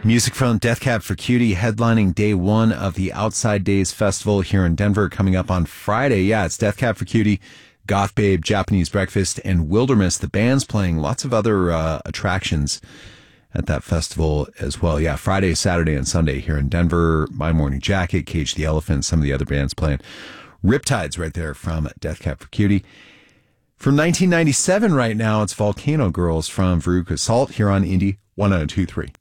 Music from Death Cab for Cutie headlining day one of the Outside Days Festival here in Denver coming up on Friday. Yeah, it's Death Cab for Cutie, Goth Babe, Japanese Breakfast, and Wilderness. The band's playing lots of other attractions at that festival as well. Yeah, Friday, Saturday, and Sunday here in Denver. My Morning Jacket, Cage the Elephant, some of the other bands playing. Riptide's right there from Death Cab for Cutie. From 1997 right now, it's Volcano Girls from Veruca Salt here on Indie 1023.